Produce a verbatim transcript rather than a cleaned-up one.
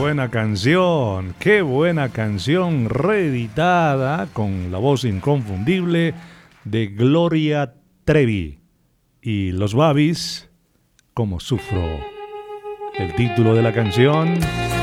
buena canción, qué buena canción reeditada con la voz inconfundible de Gloria Trevi y los Babis, Como sufro. El título de la canción,